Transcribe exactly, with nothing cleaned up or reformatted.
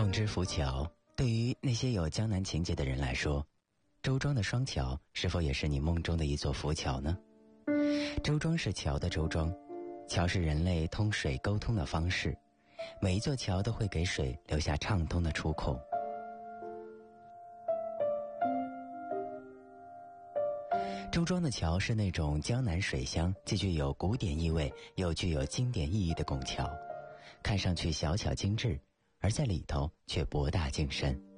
梦之浮桥，对于那些有江南情结的人来说，周庄的双桥是否也是你梦中的一座浮桥呢？周庄是桥的周庄，桥是人类通水沟通的方式，每一座桥都会给水留下畅通的出口。周庄的桥是那种江南水乡，既具有古典意味又具有经典意义的拱桥，看上去小巧精致，而在里头却博大精深。